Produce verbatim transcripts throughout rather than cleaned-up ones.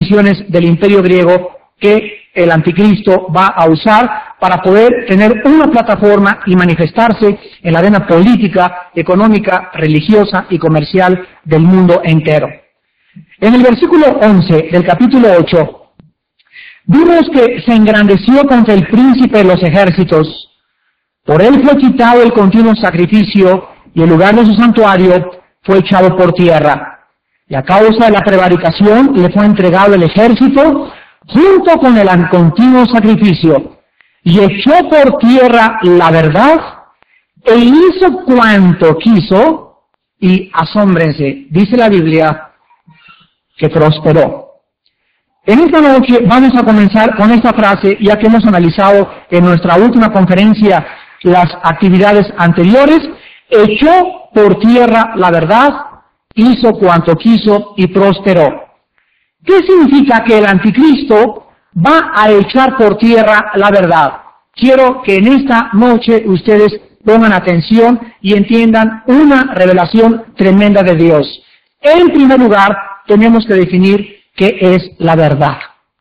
condiciones del imperio griego que el anticristo va a usar para poder tener una plataforma y manifestarse en la arena política, económica, religiosa y comercial del mundo entero. En el versículo once del capítulo ocho, vimos que se engrandeció contra el príncipe de los ejércitos. Por él fue quitado el continuo sacrificio y el lugar de su santuario fue echado por tierra. Y a causa de la prevaricación le fue entregado el ejército junto con el continuo sacrificio, y echó por tierra la verdad, e hizo cuanto quiso, y asómbrense, dice la Biblia, que prosperó. En esta noche vamos a comenzar con esta frase, ya que hemos analizado en nuestra última conferencia las actividades anteriores. Echó por tierra la verdad, hizo cuanto quiso y prosperó. ¿Qué significa que el anticristo va a echar por tierra la verdad? Quiero que en esta noche ustedes pongan atención y entiendan una revelación tremenda de Dios. En primer lugar, tenemos que definir qué es la verdad.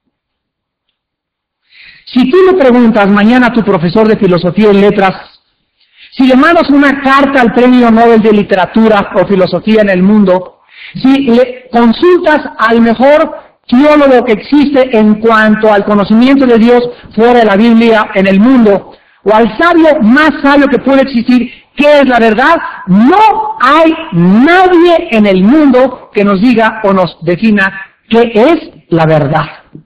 Si tú le preguntas mañana a tu profesor de filosofía y letras, si le mandas una carta al premio Nobel de Literatura o Filosofía en el mundo, si le consultas al mejor teólogo que existe en cuanto al conocimiento de Dios fuera de la Biblia en el mundo, o al sabio más sabio que puede existir, ¿qué es la verdad? No hay nadie en el mundo que nos diga o nos defina qué es la verdad.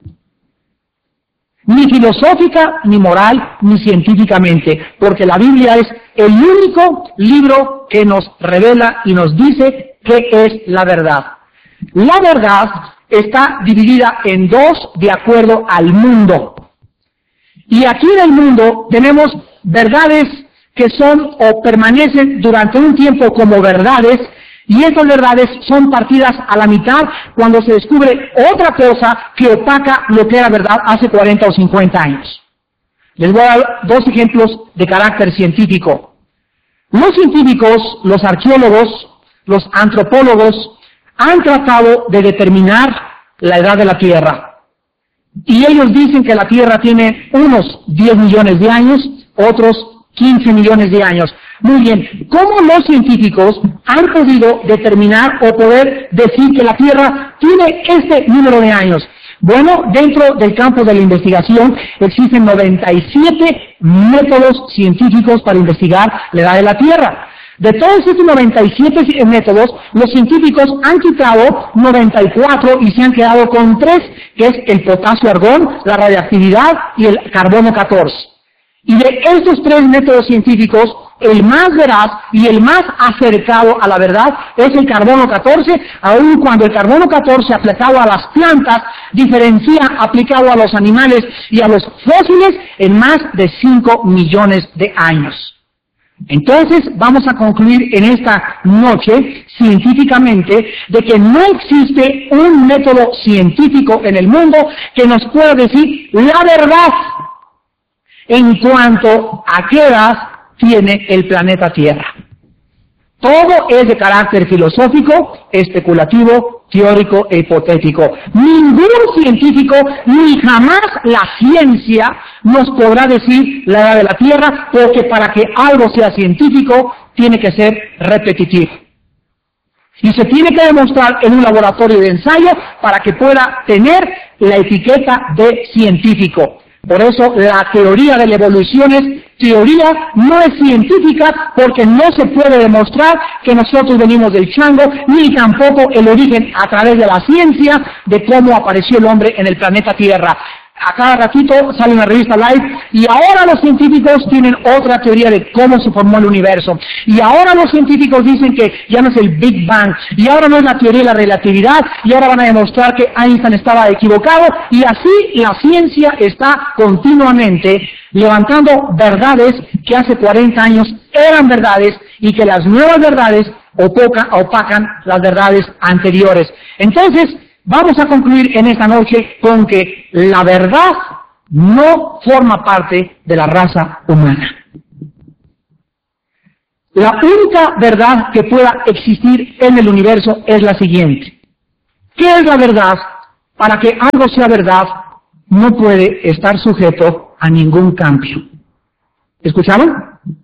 Ni filosófica, ni moral, ni científicamente, porque la Biblia es el único libro que nos revela y nos dice qué es la verdad. La verdad está dividida en dos de acuerdo al mundo. Y aquí en el mundo tenemos verdades que son o permanecen durante un tiempo como verdades, y estas verdades son partidas a la mitad cuando se descubre otra cosa que opaca lo que era verdad hace cuarenta o cincuenta años. Les voy a dar dos ejemplos de carácter científico. Los científicos, los arqueólogos, los antropólogos han tratado de determinar la edad de la Tierra. Y ellos dicen que la Tierra tiene unos diez millones de años, otros quince millones de años. Muy bien, ¿cómo los científicos han podido determinar o poder decir que la Tierra tiene este número de años? Bueno, dentro del campo de la investigación existen noventa y siete métodos científicos para investigar la edad de la Tierra. De todos estos noventa y siete métodos, los científicos han quitado noventa y cuatro y se han quedado con tres, que es el potasio-argón, la radiactividad y el carbono catorce. Y de estos tres métodos científicos, el más veraz y el más acercado a la verdad es el carbono catorce, aun cuando el carbono catorce aplicado a las plantas diferencia aplicado a los animales y a los fósiles en más de cinco millones de años. Entonces vamos a concluir en esta noche científicamente de que no existe un método científico en el mundo que nos pueda decir la verdad en cuanto a qué edad tiene el planeta Tierra. Todo es de carácter filosófico, especulativo, teórico e hipotético. Ningún científico, ni jamás la ciencia, nos podrá decir la edad de la Tierra, porque para que algo sea científico, tiene que ser repetitivo. Y se tiene que demostrar en un laboratorio de ensayo para que pueda tener la etiqueta de científico. Por eso la teoría de la evolución es teoría, no es científica, porque no se puede demostrar que nosotros venimos del chango, ni tampoco el origen a través de la ciencia de cómo apareció el hombre en el planeta Tierra. A cada ratito sale una revista Live y ahora los científicos tienen otra teoría de cómo se formó el universo. Y ahora los científicos dicen que ya no es el Big Bang, y ahora no es la teoría de la relatividad, y ahora van a demostrar que Einstein estaba equivocado, y así la ciencia está continuamente levantando verdades que hace cuarenta años eran verdades y que las nuevas verdades opacan, opacan las verdades anteriores. Entonces, vamos a concluir en esta noche con que la verdad no forma parte de la raza humana. La única verdad que pueda existir en el universo es la siguiente. ¿Qué es la verdad para que algo sea verdad, no puede estar sujeto a ningún cambio. ¿Escucharon?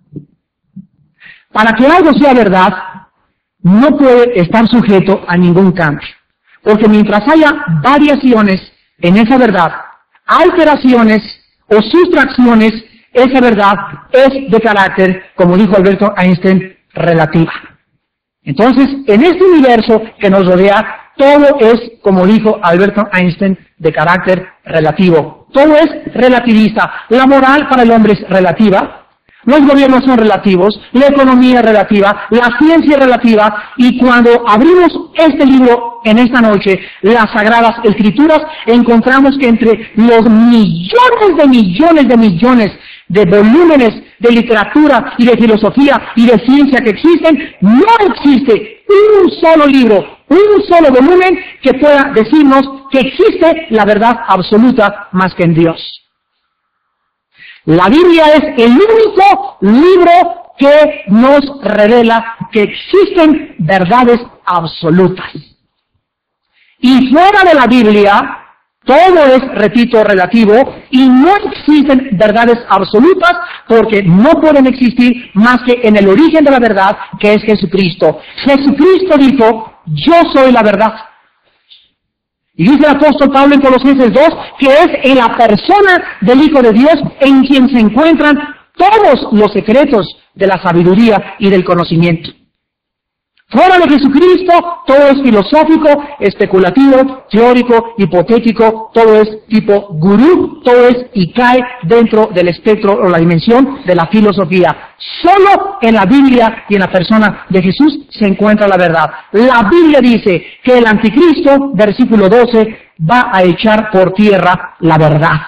Para que algo sea verdad, no puede estar sujeto a ningún cambio. Porque mientras haya variaciones en esa verdad, alteraciones o sustracciones, esa verdad es de carácter, como dijo Alberto Einstein, relativa. Entonces, en este universo que nos rodea, todo es, como dijo Alberto Einstein, de carácter relativo. Todo es relativista. La moral para el hombre es relativa, los gobiernos son relativos, la economía es relativa, la ciencia es relativa, y cuando abrimos este libro en esta noche, las Sagradas Escrituras, encontramos que entre los millones de millones de millones de volúmenes de literatura y de filosofía y de ciencia que existen, no existe un solo libro, un solo volumen que pueda decirnos que existe la verdad absoluta más que en Dios. La Biblia es el único libro que nos revela que existen verdades absolutas. Y fuera de la Biblia, todo es, repito, relativo, y no existen verdades absolutas porque no pueden existir más que en el origen de la verdad, que es Jesucristo. Jesucristo dijo, yo soy la verdad. Y dice el apóstol Pablo en Colosenses dos, que es en la persona del Hijo de Dios en quien se encuentran todos los secretos de la sabiduría y del conocimiento. Fuera de Jesucristo, todo es filosófico, especulativo, teórico, hipotético, todo es tipo gurú, todo es y cae dentro del espectro o la dimensión de la filosofía. Solo en la Biblia y en la persona de Jesús se encuentra la verdad. La Biblia dice que el anticristo, versículo doce, va a echar por tierra la verdad.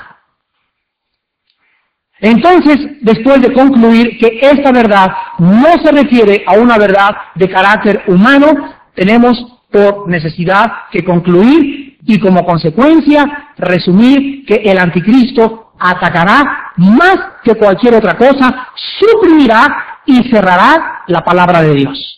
Entonces, después de concluir que esta verdad no se refiere a una verdad de carácter humano, tenemos por necesidad que concluir y como consecuencia resumir que el anticristo atacará más que cualquier otra cosa, suprimirá y cerrará la palabra de Dios.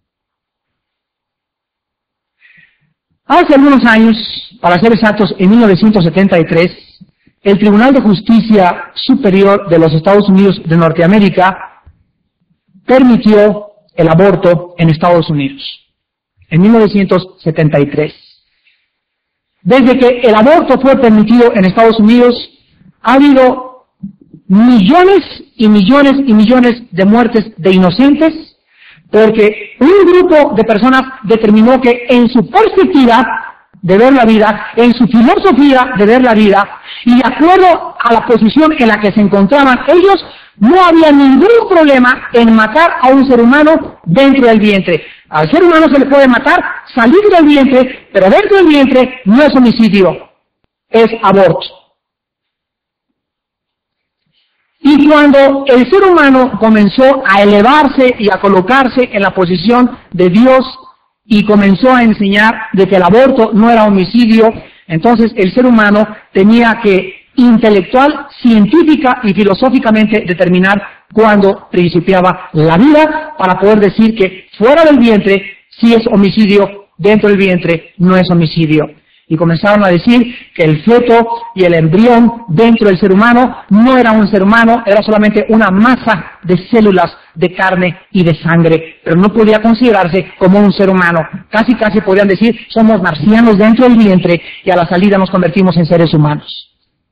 Hace algunos años, para ser exactos, en mil novecientos setenta y tres, el Tribunal de Justicia Superior de los Estados Unidos de Norteamérica permitió el aborto en Estados Unidos, en mil novecientos setenta y tres. Desde que el aborto fue permitido en Estados Unidos, ha habido millones y millones y millones de muertes de inocentes, porque un grupo de personas determinó que en su perspectiva de ver la vida, en su filosofía de ver la vida, y de acuerdo a la posición en la que se encontraban ellos, no había ningún problema en matar a un ser humano dentro del vientre. Al ser humano se le puede matar, salir del vientre, pero dentro del vientre no es homicidio, es aborto. Y cuando el ser humano comenzó a elevarse y a colocarse en la posición de Dios, y comenzó a enseñar de que el aborto no era homicidio, entonces el ser humano tenía que intelectual, científica y filosóficamente determinar cuándo principiaba la vida para poder decir que fuera del vientre sí es homicidio, dentro del vientre no es homicidio. Y comenzaron a decir que el feto y el embrión dentro del ser humano no era un ser humano, era solamente una masa de células de carne y de sangre, pero no podía considerarse como un ser humano. Casi casi podían decir, somos marcianos dentro del vientre y a la salida nos convertimos en seres humanos.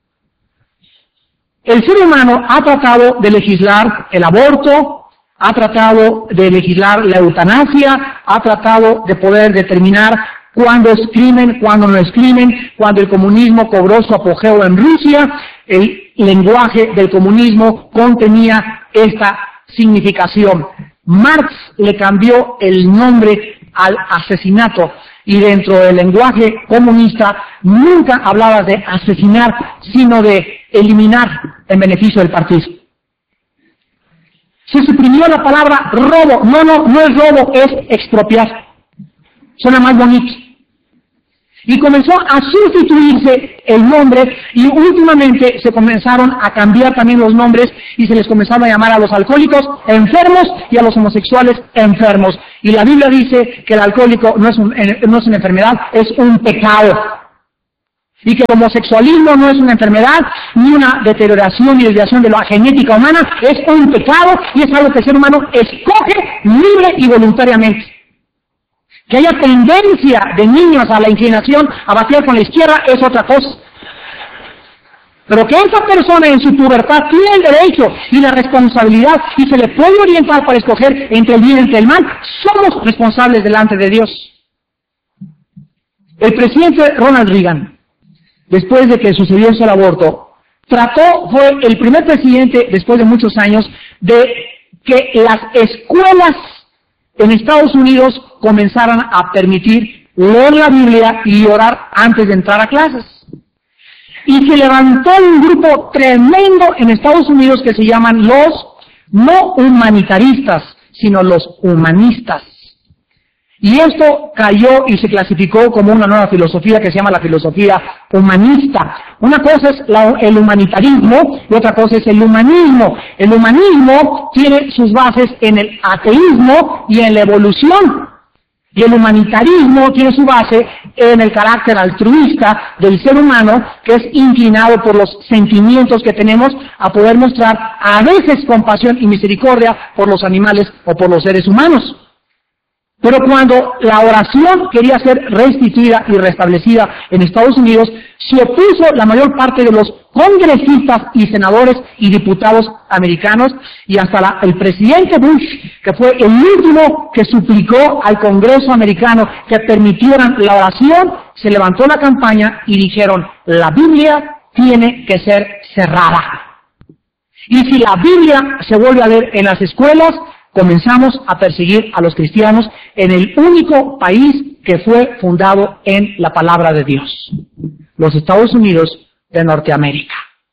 El ser humano ha tratado de legislar el aborto, ha tratado de legislar la eutanasia, ha tratado de poder determinar cuándo es crimen, cuándo no es crimen. Cuando el comunismo cobró su apogeo en Rusia, el lenguaje del comunismo contenía esta significación. Marx le cambió el nombre al asesinato, y dentro del lenguaje comunista nunca hablaba de asesinar, sino de eliminar en beneficio del partido. Se suprimió la palabra robo. No, no, no es robo, es expropiar. Suena más bonito. Y comenzó a sustituirse el nombre, y últimamente se comenzaron a cambiar también los nombres, y se les comenzaron a llamar a los alcohólicos enfermos y a los homosexuales enfermos. Y la Biblia dice que el alcohólico no es, un, no es una enfermedad, es un pecado. Y que el homosexualismo no es una enfermedad, ni una deterioración y desviación de la genética humana, es un pecado y es algo que el ser humano escoge libre y voluntariamente. Que haya tendencia de niños a la inclinación a batear con la izquierda es otra cosa. Pero que esa persona en su pubertad tiene el derecho y la responsabilidad y se le puede orientar para escoger entre el bien y entre el mal, somos responsables delante de Dios. El presidente Ronald Reagan, después de que sucedió el aborto, trató, fue el primer presidente después de muchos años, de que las escuelas en Estados Unidos comenzaran a permitir leer la Biblia y orar antes de entrar a clases. Y se levantó un grupo tremendo en Estados Unidos que se llaman los no humanitaristas, sino los humanistas. Y esto cayó y se clasificó como una nueva filosofía que se llama la filosofía humanista. Una cosa es la, el humanitarismo y otra cosa es el humanismo. El humanismo tiene sus bases en el ateísmo y en la evolución. Y el humanitarismo tiene su base en el carácter altruista del ser humano, que es inclinado por los sentimientos que tenemos a poder mostrar a veces compasión y misericordia por los animales o por los seres humanos. Pero cuando la oración quería ser restituida y restablecida en Estados Unidos, se opuso la mayor parte de los congresistas y senadores y diputados americanos, y hasta la, el presidente Bush, que fue el último que suplicó al Congreso americano que permitieran la oración, se levantó la campaña y dijeron, la Biblia tiene que ser cerrada. Y si la Biblia se vuelve a leer en las escuelas, comenzamos a perseguir a los cristianos en el único país que fue fundado en la palabra de Dios, los Estados Unidos de Norteamérica.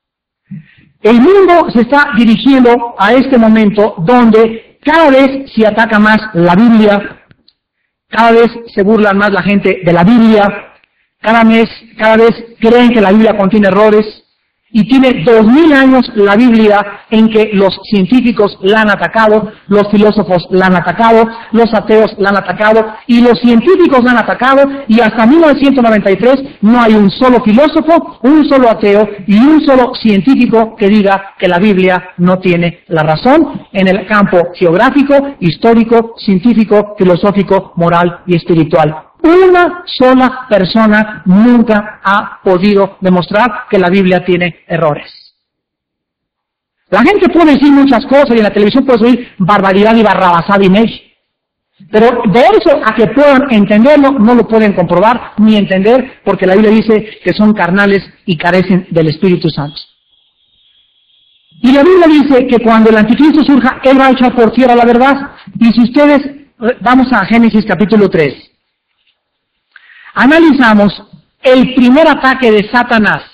El mundo se está dirigiendo a este momento donde cada vez se ataca más la Biblia, cada vez se burlan más la gente de la Biblia, cada vez, cada vez creen que la Biblia contiene errores. Y tiene dos mil años la Biblia en que los científicos la han atacado, los filósofos la han atacado, los ateos la han atacado, y los científicos la han atacado, y hasta mil novecientos noventa y tres no hay un solo filósofo, un solo ateo y un solo científico que diga que la Biblia no tiene la razón en el campo geográfico, histórico, científico, filosófico, moral y espiritual. Una sola persona nunca ha podido demostrar que la Biblia tiene errores. La gente puede decir muchas cosas y en la televisión puede oír barbaridad y barrabasada y media. Pero de eso a que puedan entenderlo, no lo pueden comprobar ni entender, porque la Biblia dice que son carnales y carecen del Espíritu Santo. Y la Biblia dice que cuando el anticristo surja, él va a echar por tierra la verdad. Y si ustedes, vamos a Génesis capítulo tres. Analizamos el primer ataque de Satanás.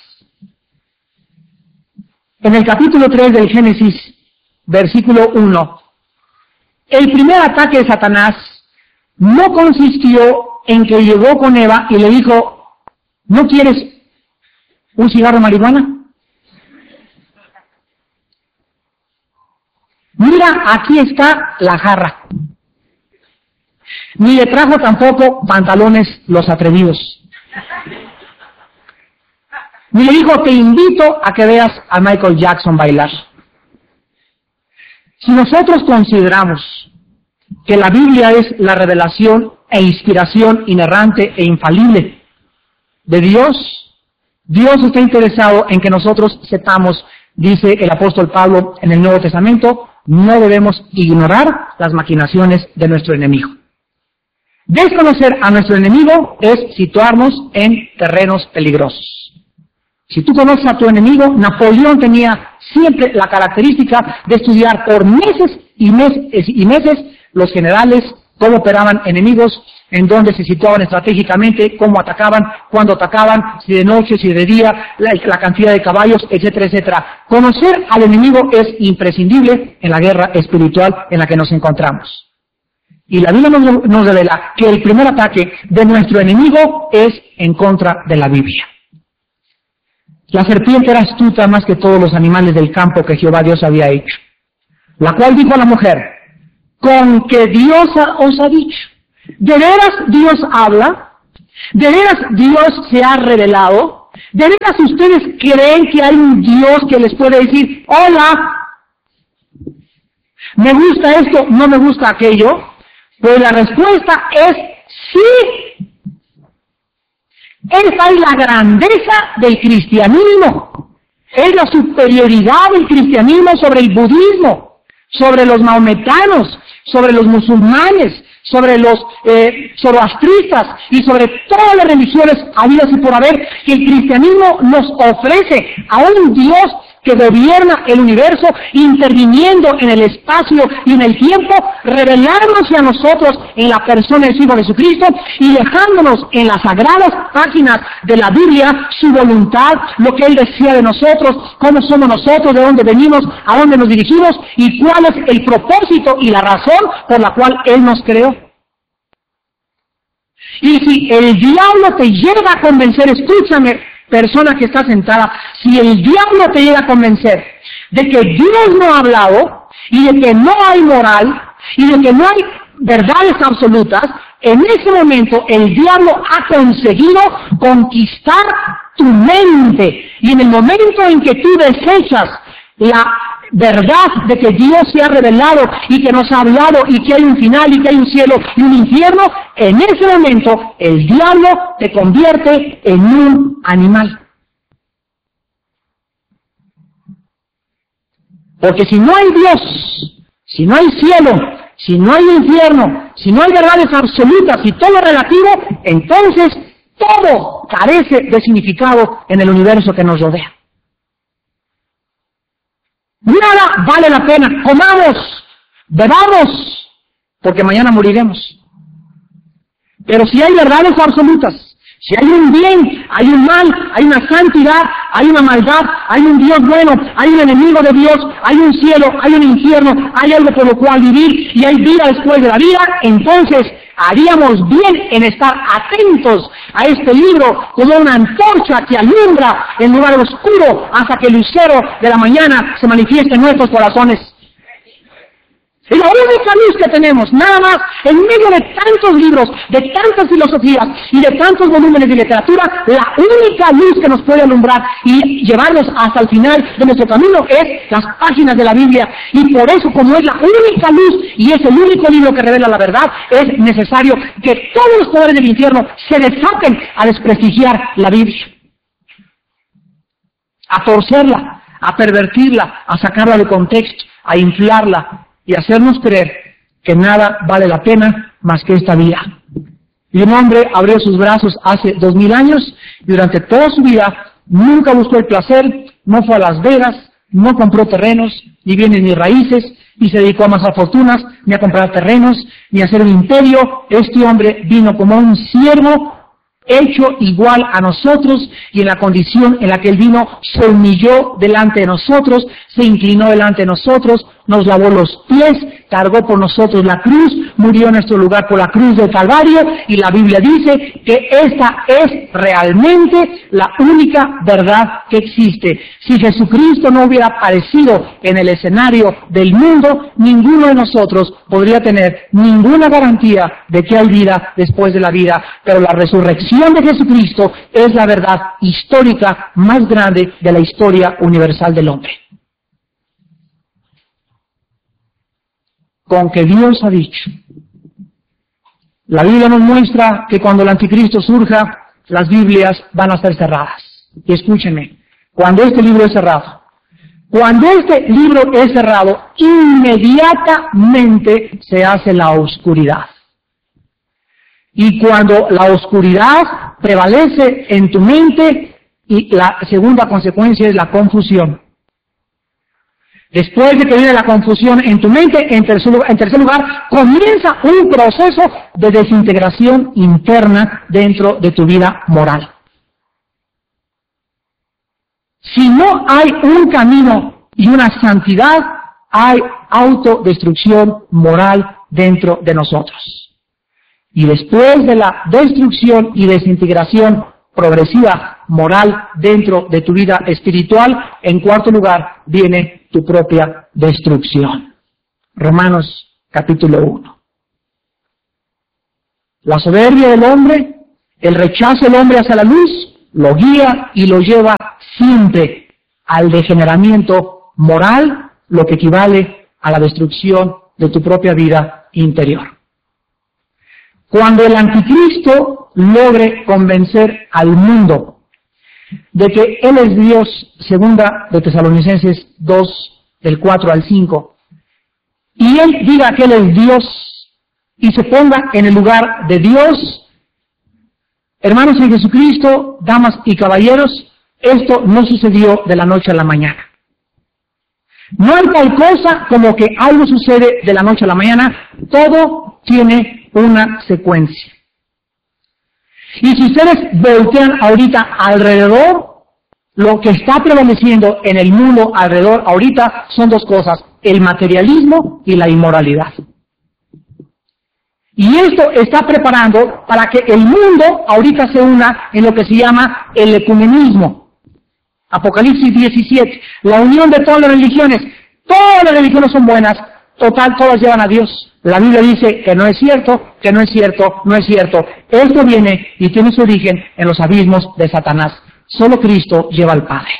En el capítulo tres del Génesis, versículo uno, el primer ataque de Satanás no consistió en que llegó con Eva y le dijo, ¿no quieres un cigarro de marihuana? Mira, aquí está la jarra. Ni le trajo tampoco pantalones los atrevidos. Ni le dijo, te invito a que veas a Michael Jackson bailar. Si nosotros consideramos que la Biblia es la revelación e inspiración inerrante e infalible de Dios, Dios está interesado en que nosotros sepamos, dice el apóstol Pablo en el Nuevo Testamento, no debemos ignorar las maquinaciones de nuestro enemigo. Desconocer a nuestro enemigo es situarnos en terrenos peligrosos. Si tú conoces a tu enemigo, Napoleón tenía siempre la característica de estudiar por meses y meses y meses los generales, cómo operaban enemigos, en dónde se situaban estratégicamente, cómo atacaban, cuándo atacaban, si de noche, si de día, la, la cantidad de caballos, etcétera, etcétera. Conocer al enemigo es imprescindible en la guerra espiritual en la que nos encontramos. Y la Biblia nos, nos revela que el primer ataque de nuestro enemigo es en contra de la Biblia. La serpiente era astuta más que todos los animales del campo que Jehová Dios había hecho, la cual dijo a la mujer, con que Dios os ha dicho. ¿De veras Dios habla? ¿De veras Dios se ha revelado? ¿De veras ustedes creen que hay un Dios que les puede decir, hola, me gusta esto, no me gusta aquello? Pues la respuesta es sí. Esa es la grandeza del cristianismo. Es la superioridad del cristianismo sobre el budismo, sobre los maometanos, sobre los musulmanes, sobre los eh, zoroastristas y sobre todas las religiones habidas y por haber, que el cristianismo nos ofrece a un Dios que gobierna el universo, interviniendo en el espacio y en el tiempo, revelándose a nosotros en la persona del Hijo Jesucristo y dejándonos en las sagradas páginas de la Biblia su voluntad, lo que Él decía de nosotros, cómo somos nosotros, de dónde venimos, a dónde nos dirigimos y cuál es el propósito y la razón por la cual Él nos creó. Y si el diablo te llega a convencer, escúchame, persona que está sentada, si el diablo te llega a convencer de que Dios no ha hablado y de que no hay moral y de que no hay verdades absolutas, en ese momento el diablo ha conseguido conquistar tu mente. Y en el momento en que tú desechas la verdad de que Dios se ha revelado y que nos ha hablado y que hay un final y que hay un cielo y un infierno, en ese momento el diablo te convierte en un animal. Porque si no hay Dios, si no hay cielo, si no hay infierno, si no hay verdades absolutas y todo es relativo, entonces todo carece de significado en el universo que nos rodea. Nada vale la pena. Comamos, bebamos, porque mañana moriremos. Pero si hay verdades absolutas, si hay un bien, hay un mal, hay una santidad, hay una maldad, hay un Dios bueno, hay un enemigo de Dios, hay un cielo, hay un infierno, hay algo por lo cual vivir y hay vida después de la vida, entonces haríamos bien en estar atentos a este libro como una antorcha que alumbra el lugar oscuro hasta que el lucero de la mañana se manifieste en nuestros corazones. Es la única luz que tenemos, nada más, en medio de tantos libros, de tantas filosofías y de tantos volúmenes de literatura, la única luz que nos puede alumbrar y llevarnos hasta el final de nuestro camino es las páginas de la Biblia. Y por eso, como es la única luz y es el único libro que revela la verdad, es necesario que todos los poderes del infierno se desaten a desprestigiar la Biblia, a torcerla, a pervertirla, a sacarla de contexto, a inflarla y hacernos creer que nada vale la pena más que esta vida. Y un hombre abrió sus brazos hace dos mil años y durante toda su vida nunca buscó el placer, no fue a Las Vegas, no compró terrenos, ni bienes ni raíces, ni se dedicó a amasar fortunas, ni a comprar terrenos, ni a hacer un imperio. Este hombre vino como un siervo hecho igual a nosotros, y en la condición en la que Él vino, se humilló delante de nosotros, se inclinó delante de nosotros, nos lavó los pies, cargó por nosotros la cruz, murió en nuestro lugar por la cruz del Calvario, y la Biblia dice que esta es realmente la única verdad que existe. Si Jesucristo no hubiera aparecido en el escenario del mundo, ninguno de nosotros podría tener ninguna garantía de que hay vida después de la vida, pero la resurrección de Jesucristo es la verdad histórica más grande de la historia universal del hombre. Con que Dios ha dicho. La Biblia nos muestra que cuando el anticristo surja, las Biblias van a ser cerradas. Y escúchenme, cuando este libro es cerrado, cuando este libro es cerrado, inmediatamente se hace la oscuridad. Y cuando la oscuridad prevalece en tu mente, y la segunda consecuencia es la confusión. Después de que viene la confusión en tu mente, en tercer lugar, en tercer lugar, comienza un proceso de desintegración interna dentro de tu vida moral. Si no hay un camino y una santidad, hay autodestrucción moral dentro de nosotros. Y después de la destrucción y desintegración progresiva moral dentro de tu vida espiritual, en cuarto lugar viene tu propia destrucción. Romanos capítulo uno. La soberbia del hombre, el rechazo del hombre hacia la luz, lo guía y lo lleva siempre al degeneramiento moral, lo que equivale a la destrucción de tu propia vida interior. Cuando el anticristo logre convencer al mundo de que Él es Dios, segunda de Tesalonicenses dos, del cuatro al cinco, y Él diga que Él es Dios y se ponga en el lugar de Dios, hermanos en Jesucristo, damas y caballeros, esto no sucedió de la noche a la mañana. No hay tal cosa como que algo sucede de la noche a la mañana, todo tiene una secuencia. Y si ustedes voltean ahorita alrededor, lo que está prevaleciendo en el mundo alrededor ahorita son dos cosas, el materialismo y la inmoralidad. Y esto está preparando para que el mundo ahorita se una en lo que se llama el ecumenismo. Apocalipsis diecisiete, la unión de todas las religiones. Todas las religiones son buenas, total, todas llevan a Dios. La Biblia dice que no es cierto, que no es cierto, no es cierto. Esto viene y tiene su origen en los abismos de Satanás. Solo Cristo lleva al Padre.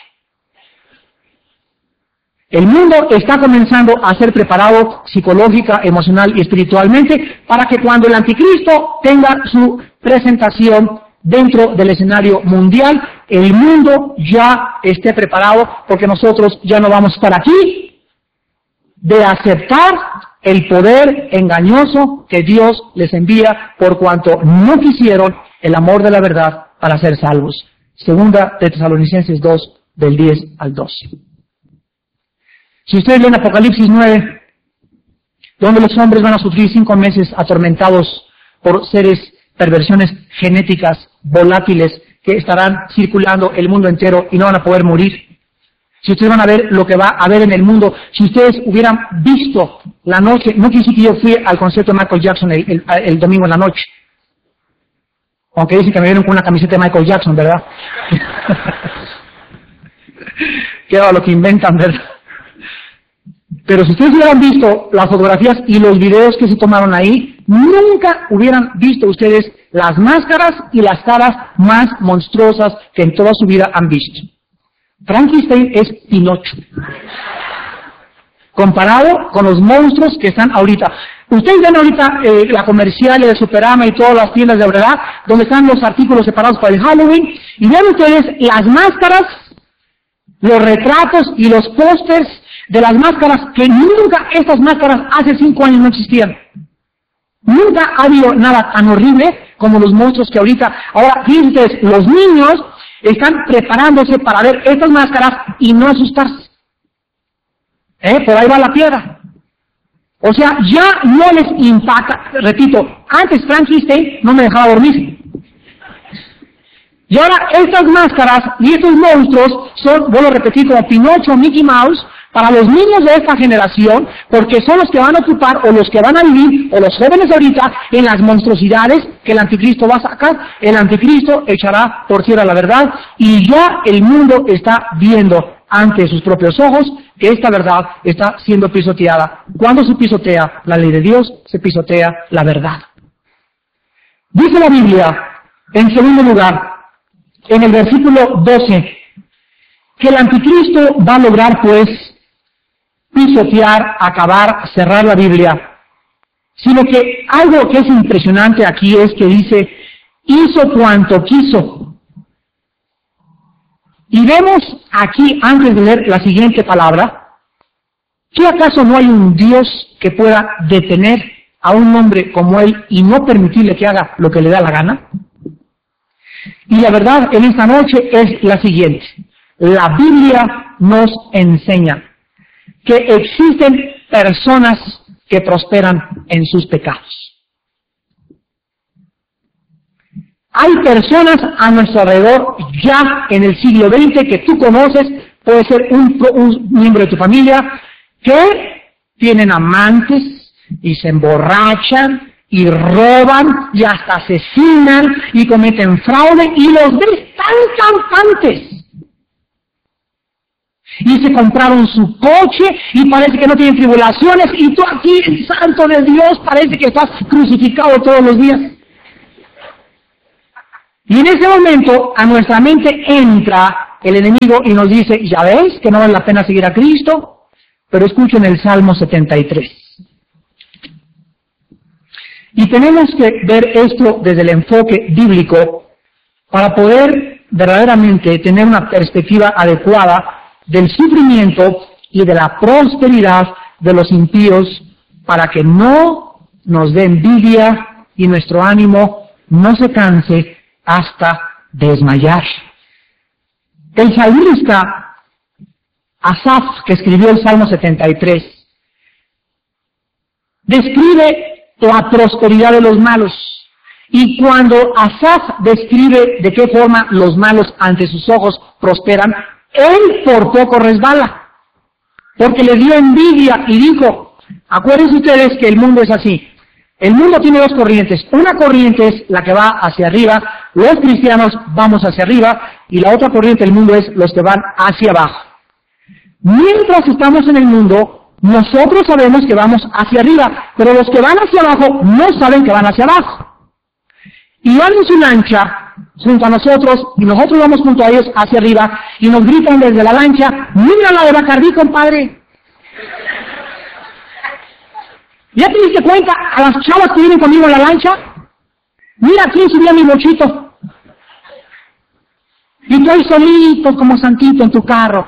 El mundo está comenzando a ser preparado psicológica, emocional y espiritualmente para que cuando el anticristo tenga su presentación dentro del escenario mundial, el mundo ya esté preparado porque nosotros ya no vamos a estar aquí de aceptar el poder engañoso que Dios les envía por cuanto no quisieron el amor de la verdad para ser salvos. Segunda de Tesalonicenses dos, del diez al doce. Si ustedes leen Apocalipsis nueve, donde los hombres van a sufrir cinco meses atormentados por seres, perversiones genéticas volátiles que estarán circulando el mundo entero y no van a poder morir. Si ustedes van a ver lo que va a haber en el mundo, si ustedes hubieran visto la noche, no quise que yo fui al concierto de Michael Jackson el, el, el domingo en la noche, aunque dicen que me vieron con una camiseta de Michael Jackson, ¿verdad? Qué va lo que inventan, ¿verdad? Pero si ustedes hubieran visto las fotografías y los videos que se tomaron ahí, nunca hubieran visto ustedes las máscaras y las caras más monstruosas que en toda su vida han visto. Frankenstein es Pinocho, comparado con los monstruos que están ahorita. Ustedes ven ahorita eh, la comercial de Superama y todas las tiendas de verdad, donde están los artículos separados para el Halloween, y ven ustedes las máscaras, los retratos y los pósters de las máscaras, que nunca estas máscaras hace cinco años no existían. Nunca ha habido nada tan horrible como los monstruos que ahorita. Ahora, fíjense ustedes, los niños están preparándose para ver estas máscaras y no asustarse. ¿Eh? Por ahí va la piedra. O sea, ya no les impacta. Repito, antes Frankenstein no me dejaba dormir. Y ahora estas máscaras y estos monstruos son, vuelvo a repetir, como Pinocho, Mickey Mouse, para los niños de esta generación, porque son los que van a ocupar, o los que van a vivir, o los jóvenes ahorita, en las monstruosidades que el anticristo va a sacar. El anticristo echará por tierra la verdad, y ya el mundo está viendo ante sus propios ojos que esta verdad está siendo pisoteada. Cuando se pisotea la ley de Dios, se pisotea la verdad. Dice la Biblia, en segundo lugar, en el versículo doce, que el anticristo va a lograr, pues, pisotear, acabar, cerrar la Biblia, sino que algo que es impresionante aquí es que dice, hizo cuanto quiso. Y vemos aquí, antes de leer la siguiente palabra, ¿qué acaso no hay un Dios que pueda detener a un hombre como él y no permitirle que haga lo que le da la gana? Y la verdad en esta noche es la siguiente. La Biblia nos enseña que existen personas que prosperan en sus pecados. Hay personas a nuestro alrededor ya en el siglo veinte que tú conoces, puede ser un, un miembro de tu familia, que tienen amantes y se emborrachan y roban y hasta asesinan y cometen fraude y los ves tan campantes. Y se compraron su coche y parece que no tienen tribulaciones y tú aquí, el santo de Dios, parece que estás crucificado todos los días. Y en ese momento a nuestra mente entra el enemigo y nos dice, ya ves que no vale la pena seguir a Cristo, pero escuchen el Salmo setenta y tres. Y tenemos que ver esto desde el enfoque bíblico para poder verdaderamente tener una perspectiva adecuada del sufrimiento y de la prosperidad de los impíos, para que no nos dé envidia y nuestro ánimo no se canse hasta desmayar. El salmista Asaf, que escribió el Salmo setenta y tres, describe la prosperidad de los malos. Y cuando Asaf describe de qué forma los malos ante sus ojos prosperan, él por poco resbala, porque le dio envidia y dijo, acuérdense ustedes que el mundo es así. El mundo tiene dos corrientes. Una corriente es la que va hacia arriba, los cristianos vamos hacia arriba, y la otra corriente del mundo es los que van hacia abajo. Mientras estamos en el mundo, nosotros sabemos que vamos hacia arriba, pero los que van hacia abajo no saben que van hacia abajo. Y van en su lancha junto a nosotros, y nosotros vamos junto a ellos hacia arriba, y nos gritan desde la lancha, mira la de Bacardí, compadre. ¿Ya te diste cuenta a las chavas que vienen conmigo en la lancha? Mira quién subió a mi bochito. Y tú ahí solito como santito en tu carro.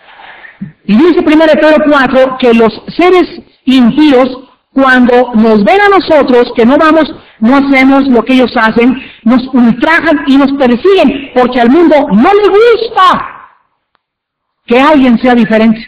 Y dice primero Pedro cuatro que los seres impíos, cuando nos ven a nosotros, que no vamos, no hacemos lo que ellos hacen, nos ultrajan y nos persiguen, porque al mundo no le gusta que alguien sea diferente.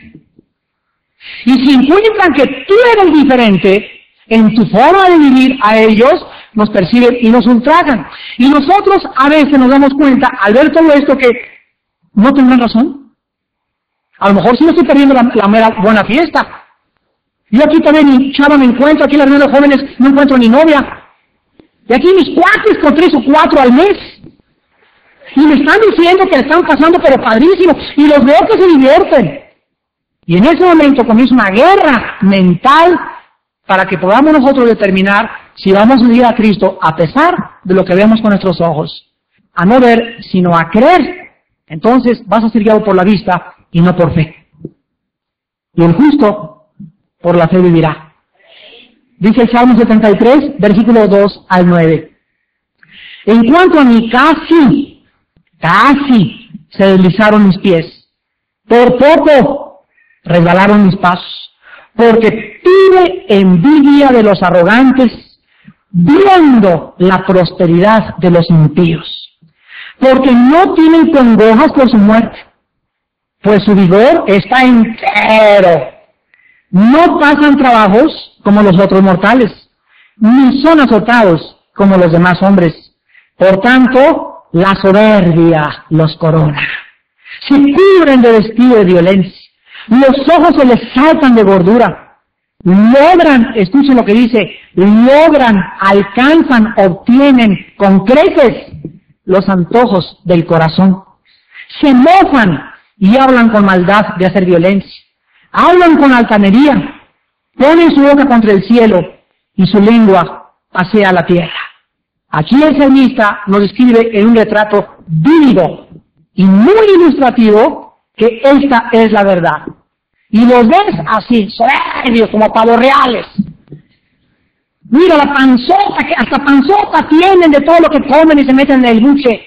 Y si encuentran que tú eres diferente en tu forma de vivir, a ellos nos persiguen y nos ultrajan. Y nosotros a veces nos damos cuenta, al ver todo esto, que no tendrán razón. A lo mejor sí me estoy perdiendo la, la mera buena fiesta. Yo aquí también ni chava me encuentro, aquí en las reuniones jóvenes no encuentro ni novia. Y aquí mis cuates con tres o cuatro al mes. Y me están diciendo que están pasando pero padrísimo. Y los veo que se divierten. Y en ese momento comienza una guerra mental para que podamos nosotros determinar si vamos a seguir a Cristo a pesar de lo que vemos con nuestros ojos. A no ver, sino a creer. Entonces vas a ser guiado por la vista y no por fe. Y el justo por la fe vivirá. Dice el Salmo setenta y tres, versículo dos al nueve. En cuanto a mí, casi, casi se deslizaron mis pies. Por poco resbalaron mis pasos, porque tuve envidia de los arrogantes, viendo la prosperidad de los impíos, porque no tienen congojas por su muerte, pues su vigor está entero. No pasan trabajos como los otros mortales, ni son azotados como los demás hombres. Por tanto, la soberbia los corona. Se cubren de vestido de violencia. Los ojos se les saltan de gordura. Logran, escuchen lo que dice, logran, alcanzan, obtienen con creces los antojos del corazón. Se mofan y hablan con maldad de hacer violencia. Hablan con altanería, ponen su boca contra el cielo y su lengua pasea la tierra. Aquí el salmista nos describe en un retrato vívido y muy ilustrativo que esta es la verdad. Y los ves así, soberbios, como pavos reales. Mira la panzota, que hasta panzota tienen de todo lo que comen y se meten en el buche.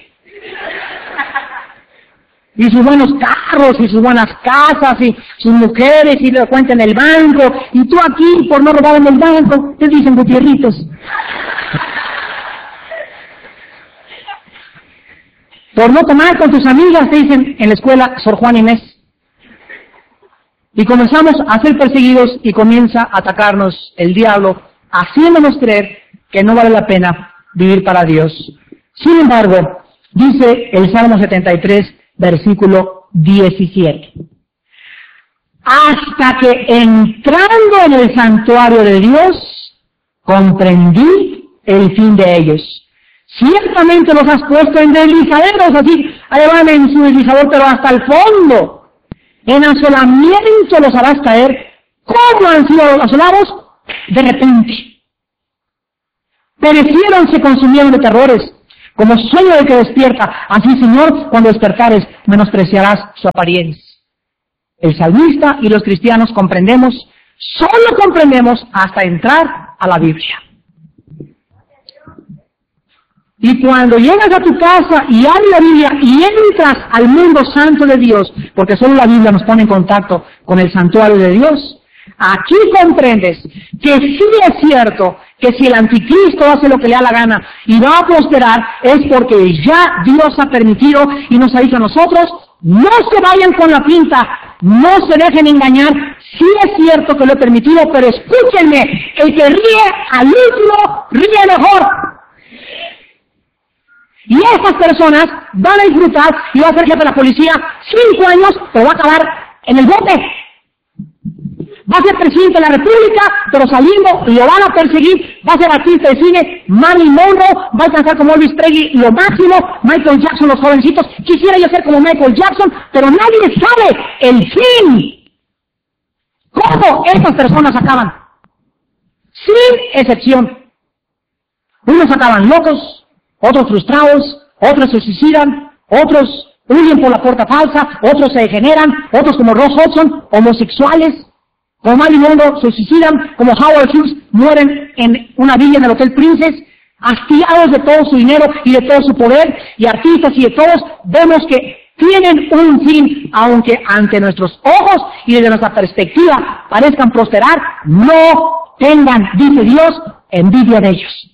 Y sus buenos carros, y sus buenas casas, y sus mujeres, y lo cuentan en el banco, y tú aquí, por no robar en el banco, te dicen Gutierritos. Por no tomar con tus amigas, te dicen en la escuela Sor Juan Inés. Y comenzamos a ser perseguidos y comienza a atacarnos el diablo, haciéndonos creer que no vale la pena vivir para Dios. Sin embargo, dice el Salmo setenta y tres, versículo diecisiete. Hasta que entrando en el santuario de Dios, comprendí el fin de ellos. Ciertamente los has puesto en deslizaderos, así, ahí van en su deslizador, pero hasta el fondo. En asolamiento los harás caer. ¿Cómo han sido asolados? De repente. Perecieron, se consumieron de terrores. Como sueño del que despierta, así, Señor, cuando despertares, menospreciarás su apariencia. El salmista y los cristianos comprendemos, solo comprendemos hasta entrar a la Biblia. Y cuando llegas a tu casa y abres la Biblia y entras al mundo santo de Dios, porque solo la Biblia nos pone en contacto con el santuario de Dios, aquí comprendes que sí es cierto que si el anticristo hace lo que le da la gana y va a prosperar, es porque ya Dios ha permitido y nos ha dicho a nosotros, no se vayan con la pinta, no se dejen engañar, sí es cierto que lo he permitido, pero escúchenme, el que ríe al último, ríe mejor. Y estas personas van a disfrutar y va a ser jefe de la policía cinco años, pero va a acabar en el bote. Va a ser presidente de la República, pero saliendo lo van a perseguir. Va a ser artista de cine, Marilyn Monroe, va a alcanzar como Elvis Presley lo máximo, Michael Jackson, los jovencitos. Quisiera yo ser como Michael Jackson, pero nadie sabe el fin. ¿Cómo estas personas acaban? Sin excepción. Unos acaban locos, otros frustrados, otros se suicidan, otros huyen por la puerta falsa, otros se degeneran, otros como Ross Hudson, homosexuales, como Marilyn Monroe se suicidan, como Howard Hughes mueren en una villa en el Hotel Princess, hastiados de todo su dinero y de todo su poder, y artistas y de todos, vemos que tienen un fin, aunque ante nuestros ojos y desde nuestra perspectiva parezcan prosperar, no tengan, dice Dios, envidia de ellos.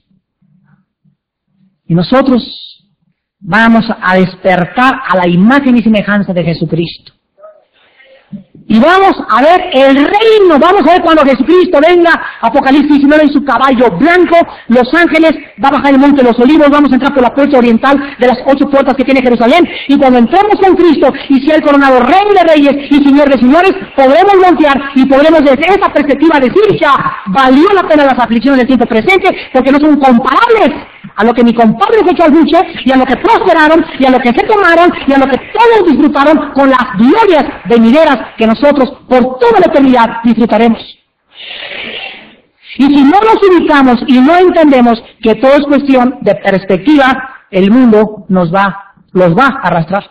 Y nosotros vamos a despertar a la imagen y semejanza de Jesucristo. Y vamos a ver el reino, vamos a ver cuando Jesucristo venga, Apocalipsis diecinueve en su caballo blanco, los ángeles, va a bajar el monte de los olivos, vamos a entrar por la puerta oriental de las ocho puertas que tiene Jerusalén, y cuando entremos con Cristo, y sea el coronado Rey de Reyes y Señor de Señores, podremos voltear y podremos desde esa perspectiva decir, ya valió la pena las aflicciones del tiempo presente, porque no son comparables a lo que mi compadre se echó al buche, y a lo que prosperaron, y a lo que se tomaron, y a lo que todos disfrutaron con las glorias venideras que nosotros por toda la eternidad disfrutaremos. Y si no nos ubicamos y no entendemos que todo es cuestión de perspectiva, el mundo nos va, los va a arrastrar.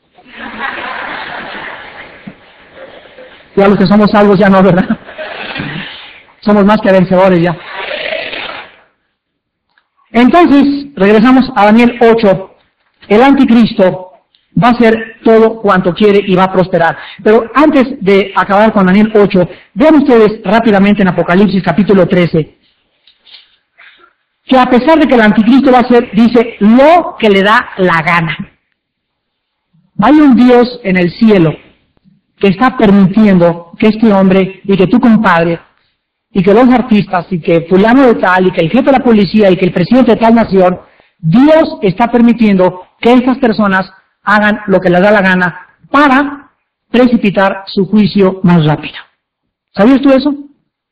Ya los que somos salvos ya no, ¿verdad? Somos más que vencedores ya. Entonces, regresamos a Daniel ocho. El anticristo va a hacer todo cuanto quiere y va a prosperar. Pero antes de acabar con Daniel ocho, vean ustedes rápidamente en Apocalipsis capítulo trece, que a pesar de que el anticristo va a hacer, dice, lo que le da la gana. Hay un Dios en el cielo que está permitiendo que este hombre y que tu compadre y que los artistas, y que fulano de tal, y que el jefe de la policía, y que el presidente de tal nación, Dios está permitiendo que estas personas hagan lo que les da la gana para precipitar su juicio más rápido. ¿Sabías tú eso?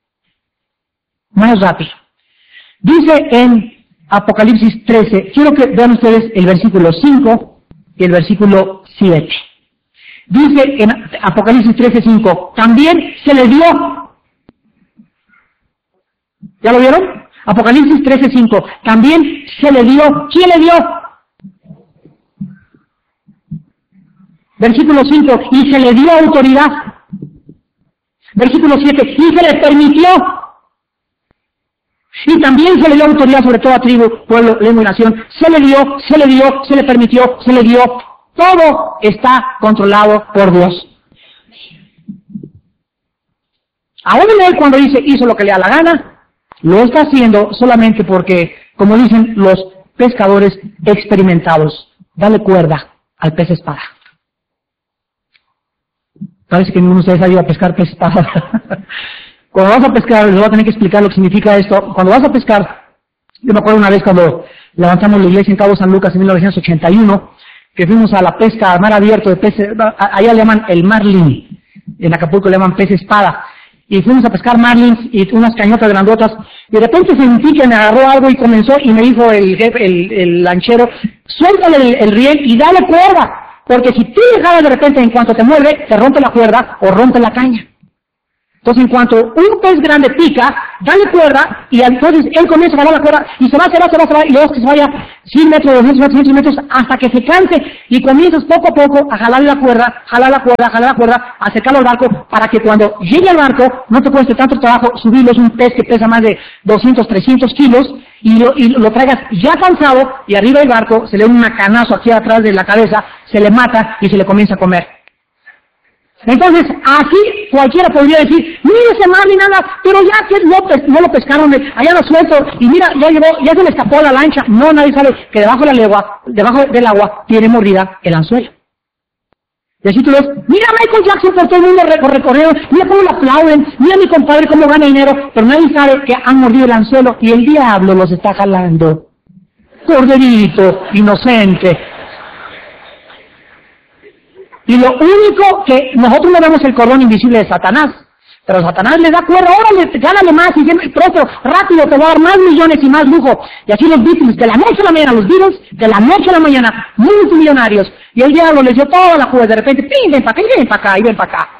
Más rápido. Dice en Apocalipsis trece, quiero que vean ustedes el versículo cinco y el versículo siete. Dice en Apocalipsis trece, cinco, también se le dio. ¿Ya lo vieron? Apocalipsis trece, cinco. También se le dio. ¿Quién le dio? Versículo cinco. Y se le dio autoridad. Versículo siete. Y se le permitió. Y también se le dio autoridad sobre toda tribu, pueblo, lengua y nación. Se le dio, se le dio, se le permitió, se le dio. Todo está controlado por Dios. Aún él cuando dice hizo lo que le da la gana, lo está haciendo solamente porque, como dicen los pescadores experimentados, dale cuerda al pez espada. Parece que ninguno de ustedes ha ido a pescar pez espada. Cuando vas a pescar, les voy a tener que explicar lo que significa esto. Cuando vas a pescar, yo me acuerdo una vez cuando levantamos la iglesia en Cabo San Lucas en mil novecientos ochenta y uno, que fuimos a la pesca a mar abierto de peces, allá le llaman el marlin, en Acapulco le llaman pez espada. Y fuimos a pescar marlins y unas cañotas grandotas, y de repente sentí que me agarró algo y comenzó, y me dijo el jefe, el, el lanchero, suéltale el, el riel y dale cuerda, porque si tú dejas de repente en cuanto te mueve, te rompe la cuerda o rompe la caña. Entonces, en cuanto un pez grande pica, dale cuerda, y entonces él comienza a jalar la cuerda, y se va, se va, se va, se va, y luego que se vaya cien metros, doscientos metros, quinientos metros, hasta que se canse, y comienzas poco a poco a jalar la cuerda, jalar la cuerda, jalar la cuerda, acercarlo al barco, para que cuando llegue al barco, no te cueste tanto trabajo subirlo, es un pez que pesa más de doscientos, trescientos kilos, y lo, y lo traigas ya cansado, y arriba del barco, se le da un macanazo aquí atrás de la cabeza, se le mata, y se le comienza a comer. Entonces, aquí cualquiera podría decir, mire ese mar ni nada, pero ya que no, no lo pescaron, allá lo suelto, y mira, ya llegó, ya se le escapó la lancha. No, nadie sabe que debajo de la legua, debajo del agua, tiene mordida el anzuelo. Y así tú ves, mira Michael Jackson por todo el mundo recorriendo, mira cómo lo aplauden, mira mi compadre cómo gana dinero, pero nadie sabe que han mordido el anzuelo y el diablo los está jalando. Corderito, inocente. Y lo único que nosotros no vemos el cordón invisible de Satanás, pero Satanás le da cuerda, órale, gánale más, y siempre pronto, rápido, te va a dar más millones y más lujo. Y así los Beatles, de la noche a la mañana, los Beatles, de la noche a la mañana, multimillonarios. Y el diablo les dio toda la juez, de repente, ¡pim! Ven para acá, y ven para acá, y ven para acá.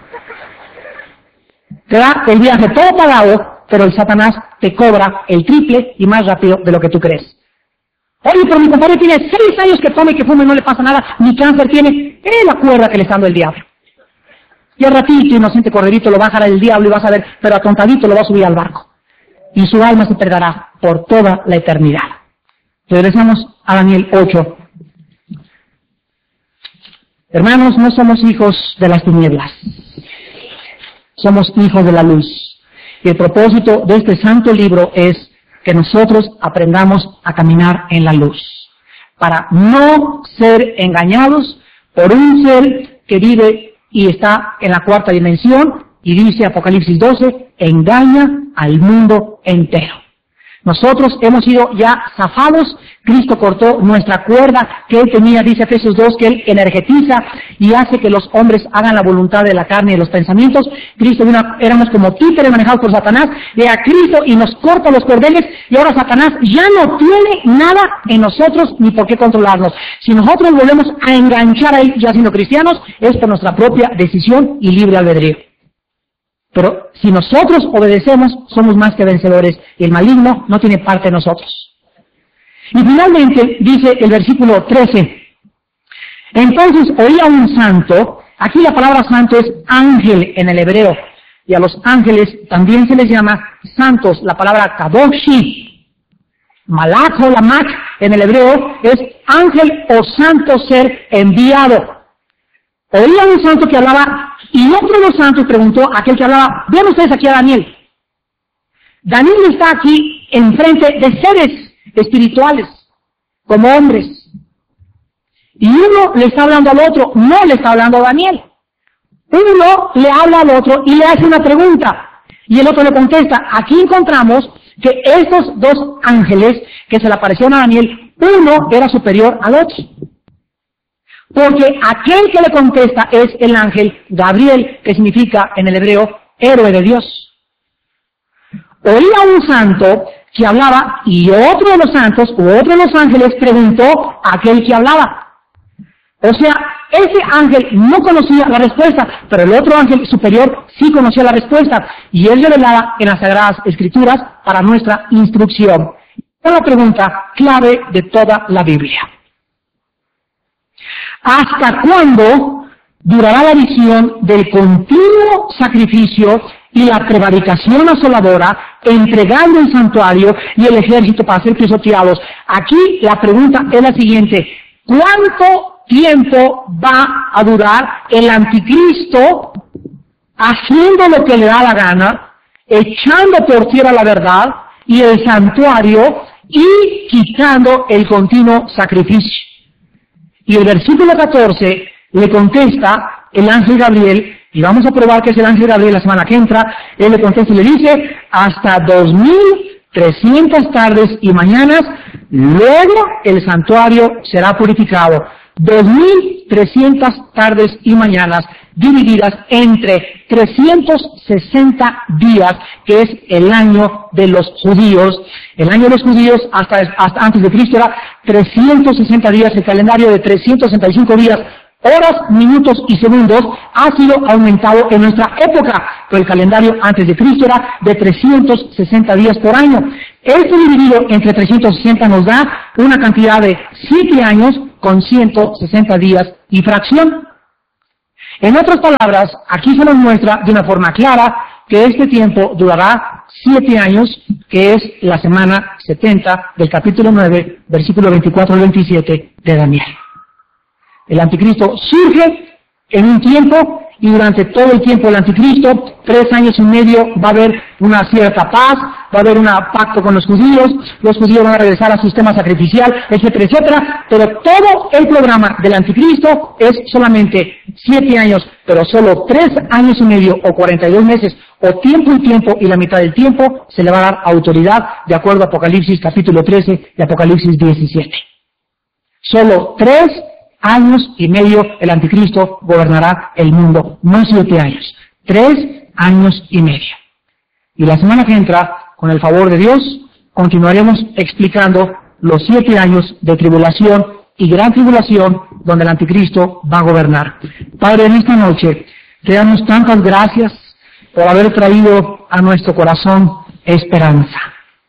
Te da el viaje todo pagado, pero el Satanás te cobra el triple y más rápido de lo que tú crees. Oye, pero mi compadre tiene seis años que tome y que fume y no le pasa nada, ni cáncer tiene, es la cuerda que le está dando el diablo. Y al ratito, inocente corderito, lo va a jalar el diablo y vas a ver, pero atontadito lo va a subir al barco. Y su alma se perderá por toda la eternidad. Regresamos a Daniel ocho. Hermanos, no somos hijos de las tinieblas. Somos hijos de la luz. Y el propósito de este santo libro es que nosotros aprendamos a caminar en la luz, para no ser engañados por un ser que vive y está en la cuarta dimensión, y dice Apocalipsis doce, engaña al mundo entero. Nosotros hemos sido ya zafados, Cristo cortó nuestra cuerda que Él tenía, dice Efesios dos, que Él energetiza y hace que los hombres hagan la voluntad de la carne y de los pensamientos. Cristo vino, éramos como títeres manejados por Satanás, y a Cristo y nos corta los cordeles, y ahora Satanás ya no tiene nada en nosotros ni por qué controlarnos. Si nosotros volvemos a enganchar a Él ya siendo cristianos, es por nuestra propia decisión y libre albedrío. Pero si nosotros obedecemos, somos más que vencedores, y el maligno no tiene parte en nosotros. Y finalmente, dice el versículo trece, entonces oía un santo, aquí la palabra santo es ángel en el hebreo, y a los ángeles también se les llama santos, la palabra kadoshi, malach o lamach en el hebreo es ángel o santo ser enviado. Oía un santo que hablaba, y otro de los santos preguntó a aquel que hablaba, vean ustedes aquí a Daniel. Daniel está aquí enfrente de seres espirituales, como hombres. Y uno le está hablando al otro, no le está hablando a Daniel. Uno le habla al otro y le hace una pregunta, y el otro le contesta. Aquí encontramos que estos dos ángeles que se le aparecieron a Daniel, uno era superior al otro. Porque aquel que le contesta es el ángel Gabriel, que significa en el hebreo héroe de Dios. Oía un santo que hablaba, y otro de los santos, u otro de los ángeles, preguntó a aquel que hablaba. O sea, ese ángel no conocía la respuesta, pero el otro ángel superior sí conocía la respuesta, y él revelaba en las Sagradas Escrituras para nuestra instrucción. Es la pregunta clave de toda la Biblia. ¿Hasta cuándo durará la visión del continuo sacrificio y la prevaricación asoladora, entregando el santuario y el ejército para ser pisoteados? Aquí la pregunta es la siguiente: ¿cuánto tiempo va a durar el anticristo haciendo lo que le da la gana, echando por tierra la verdad y el santuario y quitando el continuo sacrificio? Y el versículo catorce le contesta el ángel Gabriel, y vamos a probar que es el ángel Gabriel la semana que entra. Él le contesta y le dice, hasta dos mil trescientas tardes y mañanas, luego el santuario será purificado. dos mil trescientas tardes y mañanas, divididas entre trescientos sesenta días, que es el año de los judíos. El año de los judíos, hasta, hasta antes de Cristo, era trescientos sesenta días, el calendario de trescientos sesenta y cinco días horas, minutos y segundos ha sido aumentado en nuestra época, pero el calendario antes de Cristo era de trescientos sesenta días por año. Este dividido entre trescientos sesenta nos da una cantidad de siete años con ciento sesenta días y fracción. En otras palabras, aquí se nos muestra de una forma clara que este tiempo durará siete años, que es la semana setenta del capítulo nueve, versículo veinticuatro al veintisiete de Daniel. El anticristo surge en un tiempo y durante todo el tiempo del anticristo, tres años y medio, va a haber una cierta paz, va a haber un pacto con los judíos, los judíos van a regresar a su sistema sacrificial, etcétera, etcétera, pero todo el programa del anticristo es solamente siete años, pero solo tres años y medio o cuarenta y dos meses, o tiempo y tiempo, y la mitad del tiempo se le va a dar autoridad de acuerdo a Apocalipsis capítulo trece y Apocalipsis diecisiete. Solo tres años y medio el anticristo gobernará el mundo, no siete años, tres años y medio. Y la semana que entra, con el favor de Dios, continuaremos explicando los siete años de tribulación y gran tribulación donde el anticristo va a gobernar. Padre, en esta noche te damos tantas gracias por haber traído a nuestro corazón esperanza.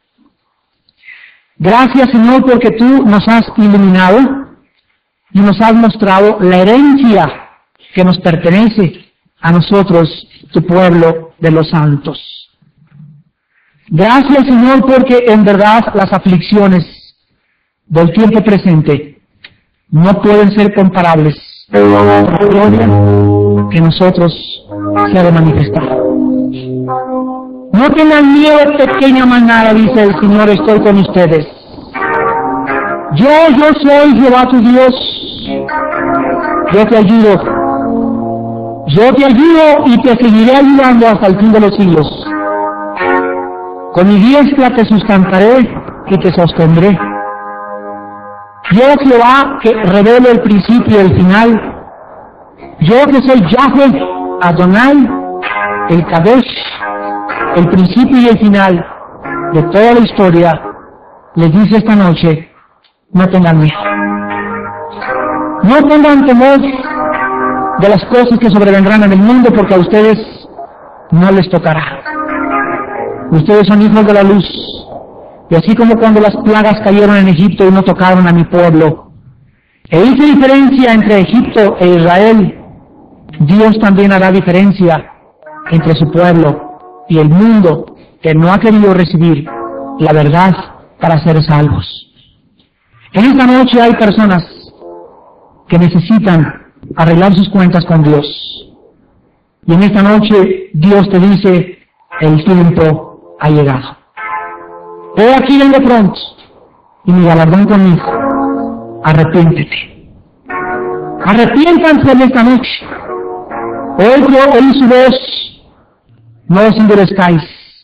Gracias, Señor, porque tú nos has iluminado y nos has mostrado la herencia que nos pertenece a nosotros, tu pueblo de los santos. Gracias, Señor, porque en verdad las aflicciones del tiempo presente no pueden ser comparables con la gloria que nosotros se ha de manifestar. No tengan miedo, pequeña manada, dice el Señor, estoy con ustedes. Yo, yo soy Jehová tu Dios. Yo te ayudo. Yo te ayudo y te seguiré ayudando hasta el fin de los siglos. Con mi diestra te sustentaré y te sostendré. Yo, Jehová, que revelo el principio y el final. Yo que soy Yahweh, Adonai, el Kadesh, el principio y el final de toda la historia, les dice esta noche, no tengan miedo. No tengan temor de las cosas que sobrevendrán en el mundo, porque a ustedes no les tocará. Ustedes son hijos de la luz. Y así como cuando las plagas cayeron en Egipto y no tocaron a mi pueblo, e hice diferencia entre Egipto e Israel, Dios también hará diferencia entre su pueblo y el mundo que no ha querido recibir la verdad para ser salvos. En esta noche hay personas que necesitan arreglar sus cuentas con Dios. Y en esta noche Dios te dice, el tiempo ha llegado. He aquí vengo pronto, y mi galardón conmigo. Arrepiéntete. Arrepiéntanse en esta noche. Hoy yo oí su voz, no os endurezcáis.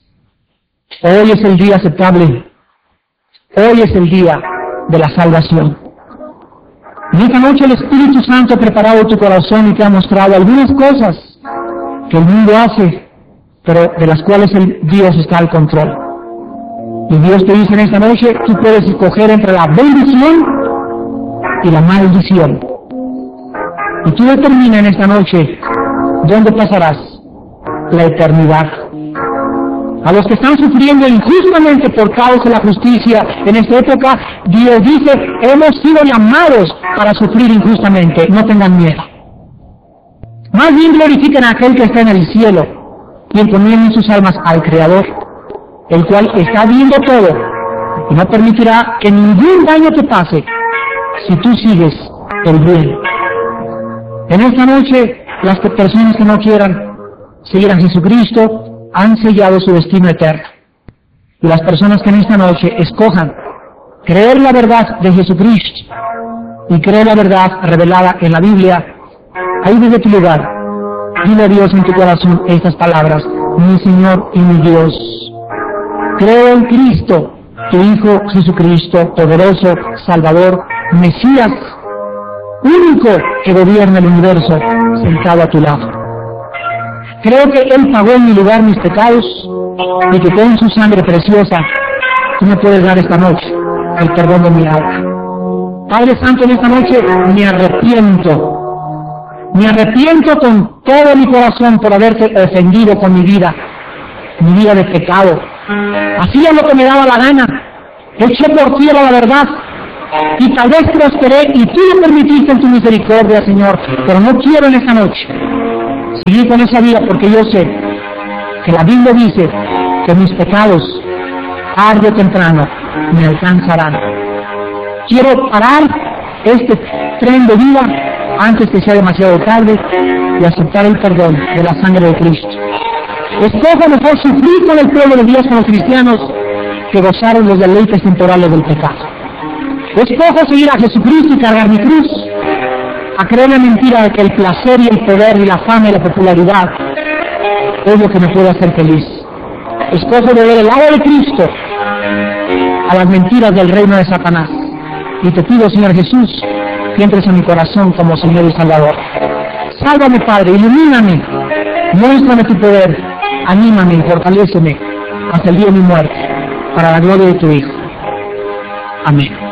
Hoy es el día aceptable. Hoy es el día de la salvación. En esta noche el Espíritu Santo ha preparado tu corazón y te ha mostrado algunas cosas que el mundo hace, pero de las cuales el Dios está al control. Y Dios te dice en esta noche, tú puedes escoger entre la bendición y la maldición. Y tú determina en esta noche dónde pasarás la eternidad. A los que están sufriendo injustamente por causa de la justicia en esta época, Dios dice, hemos sido llamados para sufrir injustamente, no tengan miedo. Más bien glorifiquen a aquel que está en el cielo y encomienden sus almas al Creador, el cual está viendo todo y no permitirá que ningún daño te pase si tú sigues el bien. En esta noche, las personas que no quieran seguir a Jesucristo han sellado su destino eterno. Y las personas que en esta noche escojan creer la verdad de Jesucristo y creer la verdad revelada en la Biblia, ahí desde tu lugar, dile a Dios en tu corazón estas palabras, mi Señor y mi Dios. Creo en Cristo, tu Hijo Jesucristo, poderoso, Salvador, Mesías, único que gobierna el universo, sentado a tu lado. Creo que Él pagó en mi lugar mis pecados y que con su sangre preciosa tú me puedes dar esta noche el perdón de mi alma. Padre Santo, en esta noche me arrepiento Me arrepiento con todo mi corazón por haberte ofendido con mi vida, mi vida de pecado. Hacía lo que me daba la gana, eché por tierra la verdad, y tal vez prosperé y tú lo permitiste en tu misericordia, Señor, pero no quiero en esta noche seguir con esa vida, porque yo sé que la Biblia dice que mis pecados tarde o temprano me alcanzarán. Quiero parar este tren de vida antes que sea demasiado tarde y aceptar el perdón de la sangre de Cristo. Escojo mejor sufrir con el pueblo de Dios, con los cristianos, que gozar en los deleites temporales del pecado. Escojo seguir a Jesucristo y cargar mi cruz, a creer la mentira de que el placer y el poder y la fama y la popularidad es lo que me puede hacer feliz. Escojo de ver el lado de Cristo a las mentiras del reino de Satanás. Y te pido, Señor Jesús, que entres en mi corazón como Señor y Salvador. Sálvame, Padre, ilumíname, muéstrame tu poder, anímame y fortaléceme hasta el día de mi muerte, para la gloria de tu Hijo. Amén.